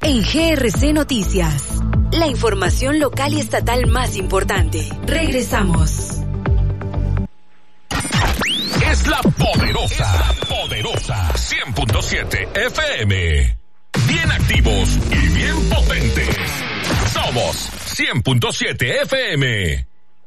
En GRC Noticias, la información local y estatal más importante. Regresamos. Es la poderosa 100.7 FM. Bien activos y bien potentes. Somos 100.7 FM.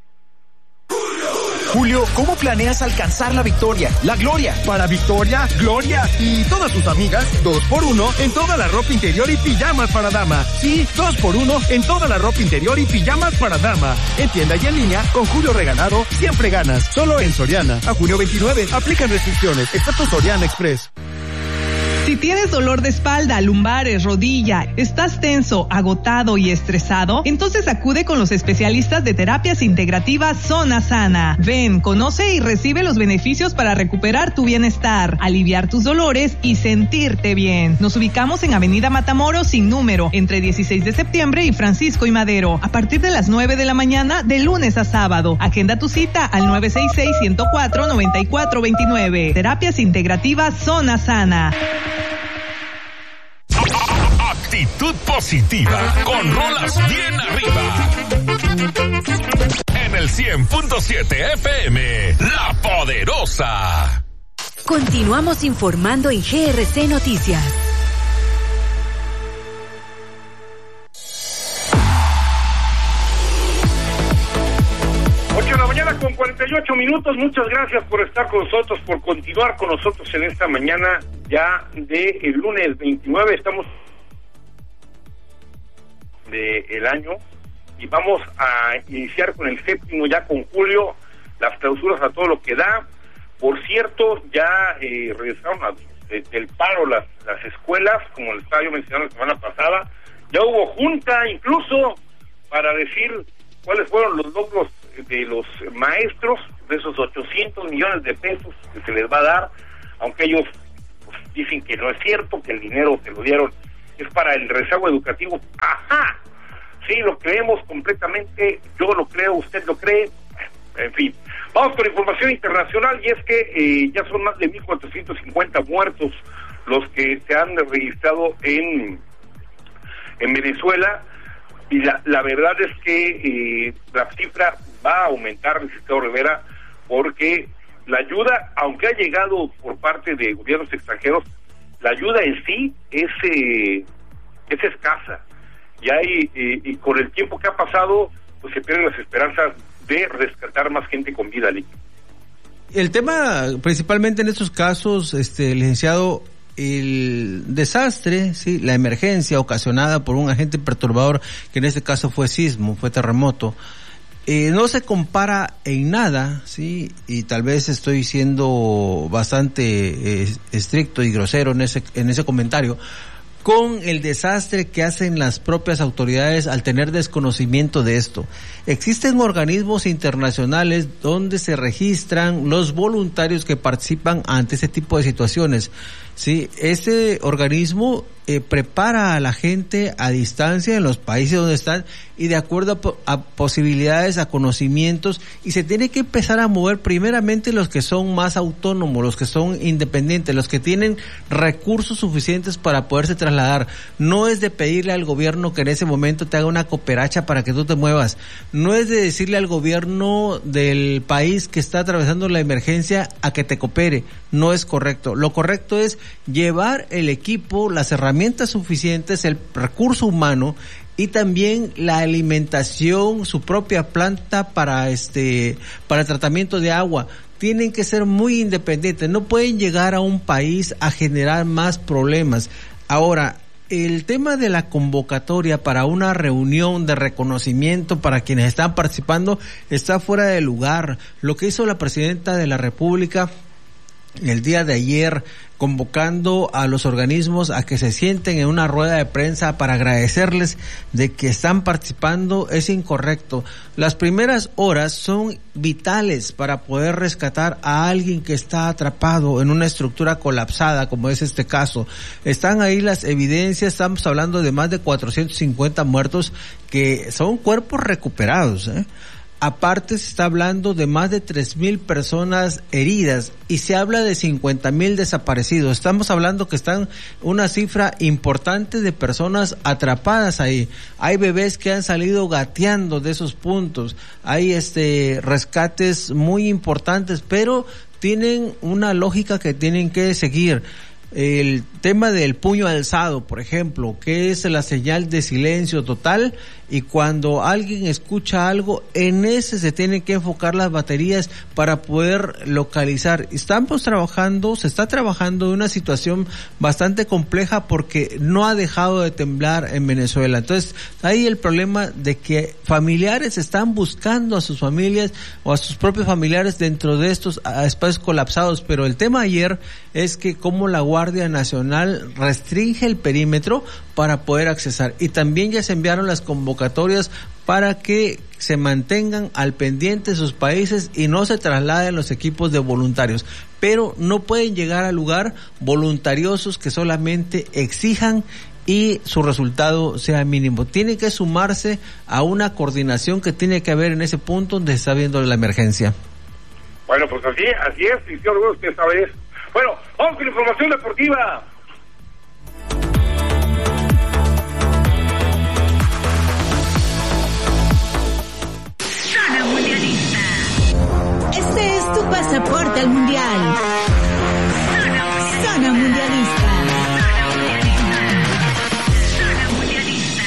Julio, ¿cómo planeas alcanzar la victoria, la gloria? Para Victoria, Gloria y todas tus amigas, 2x1 en toda la ropa interior y pijamas para dama. Sí, 2x1 en toda la ropa interior y pijamas para dama. En tienda y en línea, con Julio Regalado, siempre ganas. Solo en Soriana. A junio 29, aplican restricciones, excepto Soriana Express. Si tienes dolor de espalda, lumbares, rodilla, estás tenso, agotado y estresado, entonces acude con los especialistas de terapias integrativas Zona Sana. Ven, conoce y recibe los beneficios para recuperar tu bienestar, aliviar tus dolores y sentirte bien. Nos ubicamos en Avenida Matamoros sin número, entre 16 de septiembre y Francisco y Madero, a partir de las 9 de la mañana de lunes a sábado. Agenda tu cita al 966-104-9429. Terapias integrativas Zona Sana. Actitud positiva con rolas bien arriba. En el 100.7 FM, La Poderosa. Continuamos informando en GRC Noticias. 8 de la mañana con 48 minutos. Muchas gracias por estar con nosotros, por continuar con nosotros en esta mañana ya de el lunes 29. Estamos del año y vamos a iniciar con el séptimo ya con julio, las clausuras a todo lo que da. Por cierto, ya regresaron del paro las escuelas, como les estaba yo mencionando la semana pasada. Ya hubo junta incluso para decir cuáles fueron los logros de los maestros, de esos 800 millones de pesos que se les va a dar, aunque ellos pues, dicen que no es cierto, que el dinero que lo dieron es para el rezago educativo. ¡Ajá! Sí, lo creemos completamente, yo lo creo, usted lo cree, en fin. Vamos con información internacional, y es que ya son más de 1,450 muertos los que se han registrado en Venezuela, y la verdad es que la cifra va a aumentar, licenciado Rivera, porque la ayuda, aunque ha llegado por parte de gobiernos extranjeros, la ayuda en sí es escasa. Y con el tiempo que ha pasado, pues se pierden las esperanzas de rescatar más gente con vida, Lick. El tema, principalmente en estos casos, licenciado, el desastre, sí, la emergencia ocasionada por un agente perturbador, que en este caso fue sismo, fue terremoto, no se compara en nada, sí, y tal vez estoy siendo bastante estricto y grosero en ese comentario, con el desastre que hacen las propias autoridades al tener desconocimiento de esto. Existen organismos internacionales donde se registran los voluntarios que participan ante ese tipo de situaciones. Sí, ese organismo prepara a la gente a distancia en los países donde están y de acuerdo a posibilidades, a conocimientos, y se tiene que empezar a mover primeramente los que son más autónomos, los que son independientes, los que tienen recursos suficientes para poderse trasladar. No es de pedirle al gobierno que en ese momento te haga una cooperacha para que tú te muevas. No es de decirle al gobierno del país que está atravesando la emergencia a que te coopere. No es correcto. Lo correcto es llevar el equipo, las herramientas suficientes, el recurso humano y también la alimentación, su propia planta para el tratamiento de agua. Tienen que ser muy independientes, no pueden llegar a un país a generar más problemas. Ahora, el tema de la convocatoria para una reunión de reconocimiento para quienes están participando está fuera de lugar. Lo que hizo la presidenta de la República el día de ayer, convocando a los organismos a que se sienten en una rueda de prensa para agradecerles de que están participando, es incorrecto. Las primeras horas son vitales para poder rescatar a alguien que está atrapado en una estructura colapsada, como es este caso. Están ahí las evidencias, estamos hablando de más de 450 muertos que son cuerpos recuperados, Aparte se está hablando de más de 3,000 personas heridas y se habla de 50,000 desaparecidos. Estamos hablando que están una cifra importante de personas atrapadas ahí. Hay bebés que han salido gateando de esos puntos. Hay rescates muy importantes, pero tienen una lógica que tienen que seguir. El tema del puño alzado, por ejemplo, que es la señal de silencio total, y cuando alguien escucha algo, en ese se tienen que enfocar las baterías para poder localizar. Se está trabajando en una situación bastante compleja porque no ha dejado de temblar en Venezuela. Entonces, ahí el problema de que familiares están buscando a sus familias o a sus propios familiares dentro de estos espacios colapsados, pero el tema ayer es que como la Guardia Nacional restringe el perímetro para poder accesar, y también ya se enviaron las convocatorias para que se mantengan al pendiente de sus países y no se trasladen los equipos de voluntarios, pero no pueden llegar al lugar voluntariosos que solamente exijan y su resultado sea mínimo. Tiene que sumarse a una coordinación que tiene que haber en ese punto donde se está viendo la emergencia. Bueno, pues así es, y señor, usted sabe eso. Bueno, vamos con la información deportiva. Zona Mundialista. Este es tu pasaporte al Mundial. Zona Mundialista. Zona Mundialista.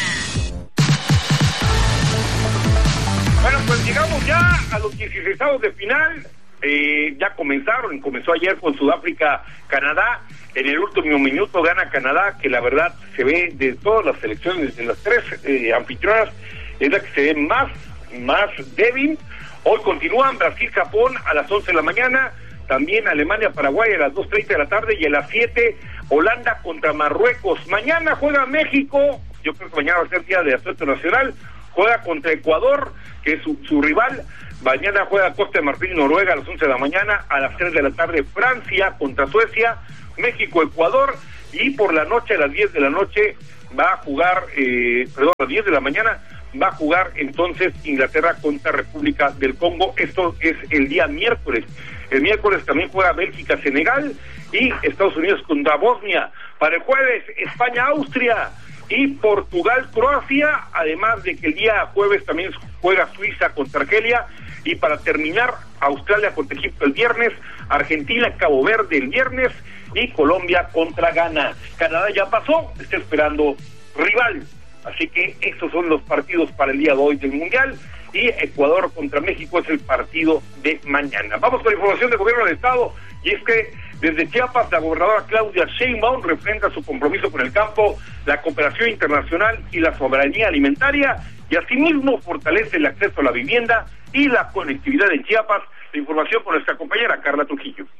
Bueno, pues llegamos ya a los 16avos de final. Ya comenzó ayer con Sudáfrica, Canadá. En el último minuto gana Canadá, que la verdad se ve de todas las selecciones, de las tres anfitrionas, es la que se ve más débil. Hoy continúan Brasil-Japón a las 11 de la mañana, también Alemania-Paraguay a las 2:30 de la tarde, y a las 7 Holanda contra Marruecos. Mañana juega México, yo creo que mañana va a ser día de asueto nacional, juega contra Ecuador, que es su rival. Mañana juega Costa de Marfil, Noruega a las 11 de la mañana, a las 3 de la tarde Francia contra Suecia, México, Ecuador, y por la noche, a las 10 de la noche, va a jugar, a las 10 de la mañana, va a jugar entonces Inglaterra contra República del Congo. Esto es el día miércoles. El miércoles también juega Bélgica, Senegal, y Estados Unidos contra Bosnia. Para el jueves, España, Austria, y Portugal, Croacia, además de que el día jueves también juega Suiza contra Argelia, y para terminar, Australia contra Egipto el viernes, Argentina, Cabo Verde el viernes, y Colombia contra Ghana. Canadá ya pasó, está esperando rival. Así que estos son los partidos para el día de hoy del Mundial, y Ecuador contra México es el partido de mañana. Vamos con la información del gobierno del Estado, y es que desde Chiapas la gobernadora Claudia Sheinbaum refrenda su compromiso con el campo, la cooperación internacional y la soberanía alimentaria, y asimismo fortalece el acceso a la vivienda y la conectividad en Chiapas. La información con nuestra compañera Carla Trujillo.